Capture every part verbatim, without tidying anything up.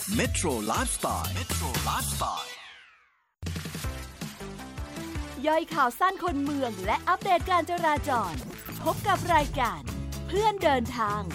Metro Lifestyle Metro Lifestyle ย่อยข่าวสั้นคนเมืองและอัปเดตการจราจรพบกับรายการเพื่อนเดินทาง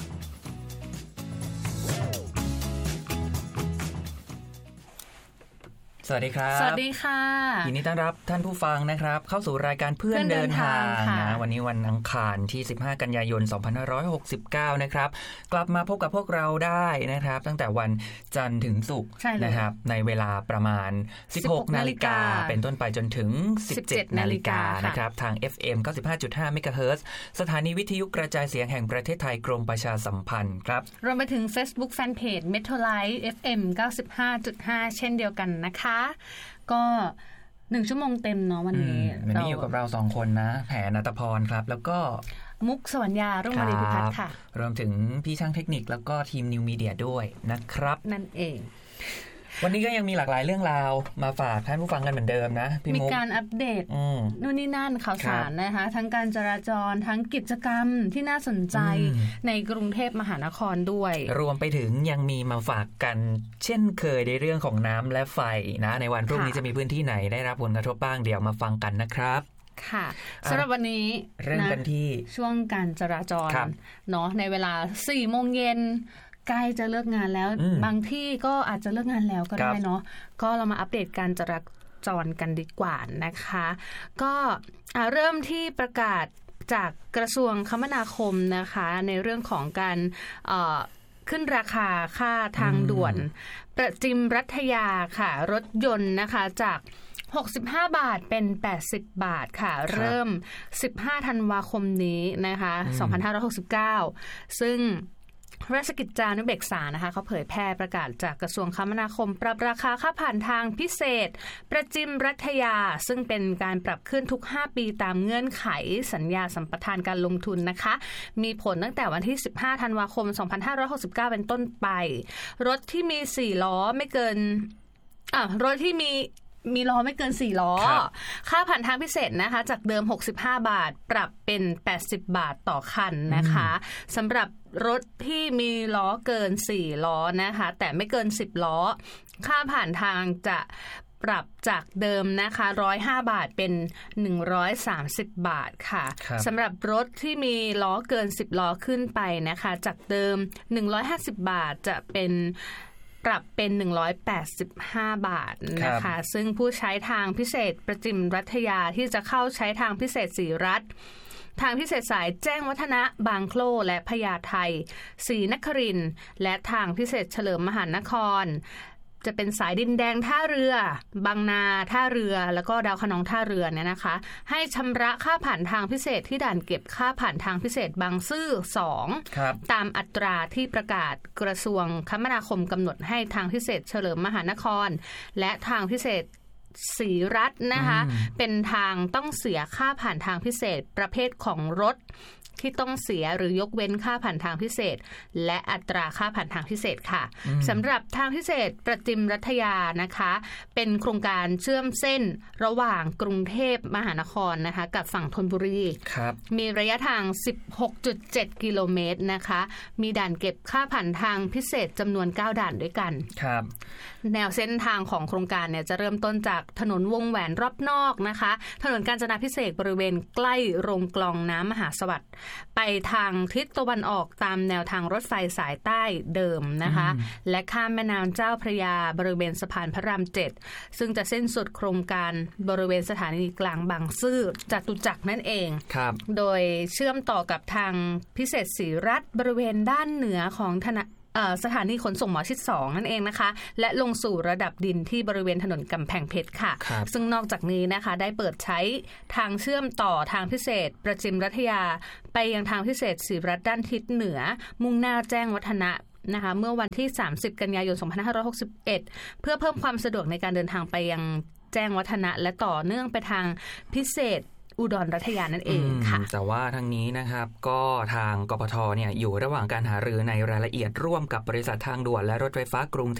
สวัสดีครับสวัสดีค่ะยินดีต้อนรับท่านผู้ฟังนะครับเข้าสู่รายการเพื่อนเดินทางนะวันนี้วันอังคารที่สิบห้ากันยายนสองพันห้าร้อยหกสิบเก้านะครับกลับมาพบกับพวกเราได้นะครับตั้งแต่วันจันทร์ถึงศุกร์นะครับในเวลาประมาณ สิบหกนาฬิกาเป็นต้นไปจนถึง สิบเจ็ดนาฬิกานะครับทาง เอฟ เอ็ม เก้าสิบห้าจุดห้า เมกะเฮิรตซ์สถานีวิทยุกระจายเสียงแห่งประเทศไทยกรมประชาสัมพันธ์ครับรวมไปถึง Facebook Fanpage Metro Life เอฟ เอ็ม เก้าสิบห้าจุดห้า เช่นเดียวกันนะคะก็หนึ่งชั่วโมงเต็มเนาะวันนี้วันนี้อยู่กับเราสองคนนะแผนณัฐพรครับแล้วก็มุกสวรรยารุ่งมารีพิพัฒน์ค่ะรวมถึงพี่ช่างเทคนิคแล้วก็ทีมนิวมีเดียด้วยนะครับนั่นเองวันนี้ก็ยังมีหลากหลายเรื่องราวมาฝากท่านผู้ฟังกันเหมือนเดิมนะพี่มุกมีการอัปเดตนู่นนี่นั่นข่าวสารนะคะทั้งการจราจรทั้งกิจกรรมที่น่าสนใจในกรุงเทพมหานครด้วยรวมไปถึงยังมีมาฝากกันเช่นเคยในเรื่องของน้ำและไฟนะในวันพรุ่งนี้จะมีพื้นที่ไหนได้รับผลกระทบบ้างเดี๋ยวมาฟังกันนะครับค่ะสำหรับวันนี้เริ่มกันที่ช่วงการจราจรเนาะในเวลา สี่โมงเย็นใกล้จะเลิกงานแล้วบางที่ก็อาจจะเลิกงานแล้วก็ได้เนาะก็เรามาอัปเดตการจราจรกันดีกว่านะคะก็เริ่มที่ประกาศจากกระทรวงคมนาคมนะคะในเรื่องของการขึ้นราคาค่าทางด่วนประจิมรัฐยาค่ะรถยนต์นะคะจากหกสิบห้าบาทเป็นแปดสิบบาทค่ะเริ่มสิบห้าธันวาคมนี้นะคะสองพันห้าร้อยหกสิบเก้าซึ่งราชกิจจานุเบกษานะคะเขาเผยแพร่ประกาศจากกระทรวงคมนาคมปรับราคาค่าผ่านทางพิเศษประจิมรัฐยาซึ่งเป็นการปรับขึ้นทุกห้าปีตามเงื่อนไขสัญญาสัมปทานการลงทุนนะคะมีผลตั้งแต่วันที่สิบห้าธันวาคมสองพันห้าร้อยหกสิบเก้าเป็นต้นไปรถที่มีสี่ล้อไม่เกินอ่ะรถที่มีมีล้อไม่เกินสี่ล้อค่าผ่านทางพิเศษนะคะจากเดิมหกสิบห้าบาทปรับเป็นแปดสิบบาทต่อคันนะคะสำหรับรถที่มีล้อเกินสี่ล้อนะคะแต่ไม่เกินสิบล้อค่าผ่านทางจะปรับจากเดิมนะคะหนึ่งร้อยห้าบาทเป็นหนึ่งร้อยสามสิบบาทค่ะสำหรับรถที่มีล้อเกินสิบล้อขึ้นไปนะคะจากเดิมหนึ่งร้อยห้าสิบบาทจะเป็นปรับเป็นหนึ่งร้อยแปดสิบห้าบาทนะคะซึ่งผู้ใช้ทางพิเศษประจิมรัฐยาที่จะเข้าใช้ทางพิเศษศรีรัตน์ทางพิเศษสายแจ้งวัฒนะบางโคลและพญาไทศรีนครินทร์และทางพิเศษเฉลิมมหานครจะเป็นสายดินแดงท่าเรือบางนาท่าเรือแล้วก็ดาวคะนองท่าเรือเนี่ยนะคะให้ชำระค่าผ่านทางพิเศษที่ด่านเก็บค่าผ่านทางพิเศษบางซื่อสองตามอัตราที่ประกาศกระทรวงคมนาคมกำหนดให้ทางพิเศษเฉลิมมหานครและทางพิเศษศรีรัตน์นะคะเป็นทางต้องเสียค่าผ่านทางพิเศษประเภทของรถที่ต้องเสียหรือยกเว้นค่าผ่านทางพิเศษและอัตราค่าผ่านทางพิเศษค่ะสำหรับทางพิเศษประจิมรัฐยานะคะเป็นโครงการเชื่อมเส้นระหว่างกรุงเทพมหานครนะคะกับฝั่งธนบุรีมีระยะทาง สิบหกจุดเจ็ด กิโลเมตรนะคะมีด่านเก็บค่าผ่านทางพิเศษจำนวนเก้าด่านด้วยกันครับแนวเส้นทางของโครงการเนี่ยจะเริ่มต้นจากถนนวงแหวนรอบนอกนะคะถนนกาญจนาภิเษกบริเวณใกล้โรงกลองน้ำมหาสวัสดิ์ไปทางทิศตะวันออกตามแนวทางรถไฟสายใต้เดิมนะคะและข้ามแม่น้ำเจ้าพระยาบริเวณสะพานพระรามเจ็ดซึ่งจะสิ้นสุดโครงการบริเวณสถานีกลางบางซื่อจตุจักรนั่นเองโดยเชื่อมต่อกับทางพิเศษศรีรัตน์บริเวณด้านเหนือของถนนสถานีขนส่งหมอชิดสองนั่นเองนะคะและลงสู่ระดับดินที่บริเวณถนนกำแพงเพชรค่ะซึ่งนอกจากนี้นะคะได้เปิดใช้ทางเชื่อมต่อทางพิเศษประจิมรัฐยาไปยังทางพิเศษศรีรัตน์ด้านทิศเหนือมุ่งหน้าแจ้งวัฒนะนะคะเมื่อวันที่สามสิบกันยายนสองพันห้าร้อยหกสิบเอ็ดเพื่อเพิ่มความสะดวกในการเดินทางไปยังแจ้งวัฒนะและต่อเนื่องไปทางพิเศษอุดรรัฐยานั่นเองค่ะแต่ว่าทางนี้นะครับก็ทางกปทเนี่ยอยู่ระหว่างการหารือในรายละเอียดร่วมกับบริษัททางด่วนและรถไฟฟ้ากรุงเทพ